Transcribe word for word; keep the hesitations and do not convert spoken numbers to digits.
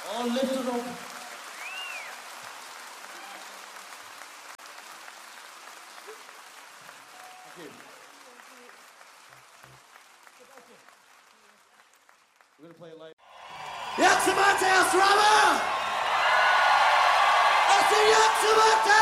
All lifted up. Thank you. We're gonna play it live. Jak se máte, Ostrava? Asi jak se máte?